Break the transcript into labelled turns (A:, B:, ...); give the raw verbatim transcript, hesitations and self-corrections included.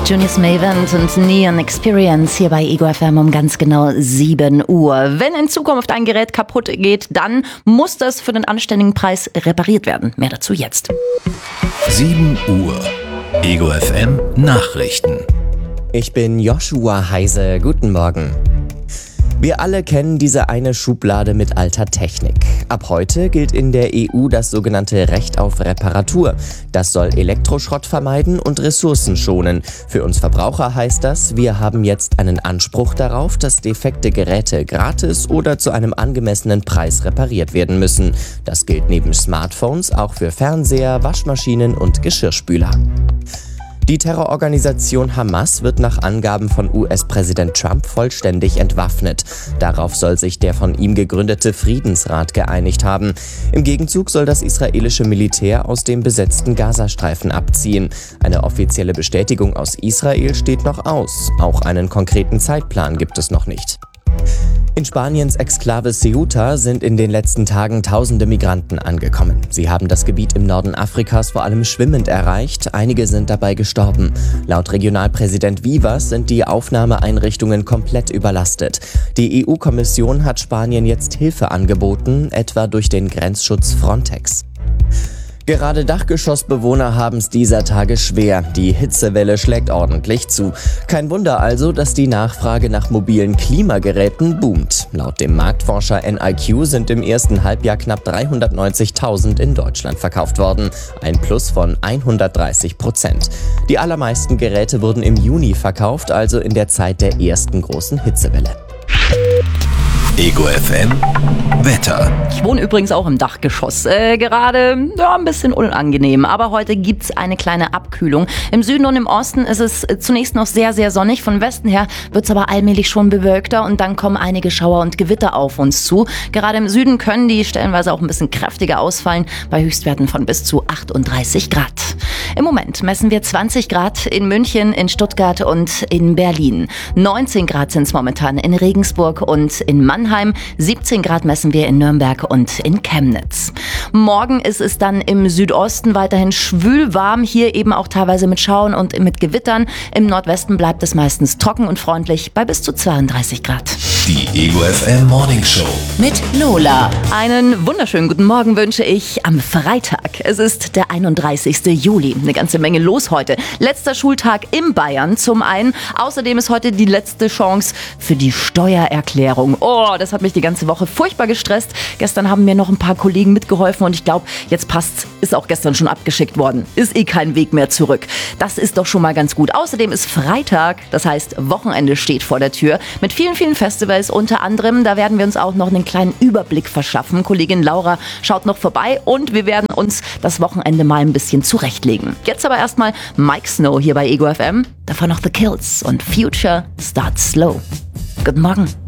A: Junius Mavent und Neon Experience hier bei Ego F M um ganz genau sieben Uhr. Wenn in Zukunft ein Gerät kaputt geht, dann muss das für den anständigen Preis repariert werden. Mehr dazu jetzt.
B: sieben Uhr. Ego F M Nachrichten.
C: Ich bin Joshua Heise. Guten Morgen. Wir alle kennen diese eine Schublade mit alter Technik. Ab heute gilt in der E U das sogenannte Recht auf Reparatur. Das soll Elektroschrott vermeiden und Ressourcen schonen. Für uns Verbraucher heißt das, wir haben jetzt einen Anspruch darauf, dass defekte Geräte gratis oder zu einem angemessenen Preis repariert werden müssen. Das gilt neben Smartphones auch für Fernseher, Waschmaschinen und Geschirrspüler. Die Terrororganisation Hamas wird nach Angaben von U S-Präsident Trump vollständig entwaffnet. Darauf soll sich der von ihm gegründete Friedensrat geeinigt haben. Im Gegenzug soll das israelische Militär aus dem besetzten Gazastreifen abziehen. Eine offizielle Bestätigung aus Israel steht noch aus. Auch einen konkreten Zeitplan gibt es noch nicht. In Spaniens Exklave Ceuta sind in den letzten Tagen tausende Migranten angekommen. Sie haben das Gebiet im Norden Afrikas vor allem schwimmend erreicht. Einige sind dabei gestorben. Laut Regionalpräsident Vivas sind die Aufnahmeeinrichtungen komplett überlastet. Die E U-Kommission hat Spanien jetzt Hilfe angeboten, etwa durch den Grenzschutz Frontex. Gerade Dachgeschossbewohner haben es dieser Tage schwer. Die Hitzewelle schlägt ordentlich zu. Kein Wunder also, dass die Nachfrage nach mobilen Klimageräten boomt. Laut dem Marktforscher N I Q sind im ersten Halbjahr knapp dreihundertneunzigtausend in Deutschland verkauft worden. Ein Plus von hundertdreißig Prozent. Die allermeisten Geräte wurden im Juni verkauft, also in der Zeit der ersten großen Hitzewelle.
B: Ego F M Wetter.
A: Ich wohne übrigens auch im Dachgeschoss. Äh, gerade ja, ein bisschen unangenehm, aber heute gibt's eine kleine Abkühlung. Im Süden und im Osten ist es zunächst noch sehr, sehr sonnig. Von Westen her wird's aber allmählich schon bewölkter und dann kommen einige Schauer und Gewitter auf uns zu. Gerade im Süden können die stellenweise auch ein bisschen kräftiger ausfallen, bei Höchstwerten von bis zu achtunddreißig Grad. Im Moment messen wir zwanzig Grad in München, in Stuttgart und in Berlin. neunzehn Grad sind's momentan in Regensburg und in Mannheim. siebzehn Grad messen wir in Nürnberg und in Chemnitz. Morgen ist es dann im Südosten weiterhin schwül warm, hier eben auch teilweise mit Schauern und mit Gewittern. Im Nordwesten bleibt es meistens trocken und freundlich bei bis zu zweiunddreißig Grad.
B: Die Ego F M Morning Show
A: Mit Lola. Einen wunderschönen guten Morgen wünsche ich am Freitag. Es ist der einunddreißigste Juli. Eine ganze Menge los heute. Letzter Schultag in Bayern zum einen. Außerdem ist heute die letzte Chance für die Steuererklärung. Oh, das hat mich die ganze Woche furchtbar gestresst. Gestern haben mir noch ein paar Kollegen mitgeholfen und ich glaube, jetzt passt's. Ist auch gestern schon abgeschickt worden. Ist eh kein Weg mehr zurück. Das ist doch schon mal ganz gut. Außerdem ist Freitag, das heißt Wochenende steht vor der Tür. Mit vielen, vielen Festivals unter anderem. Da werden wir uns auch noch einen kleinen Überblick verschaffen. Kollegin Laura schaut noch vorbei und wir werden uns das Wochenende mal ein bisschen zurechtlegen. Jetzt aber erstmal Mike Snow hier bei Ego F M. Davon noch The Kills und Future Starts Slow. Guten Morgen.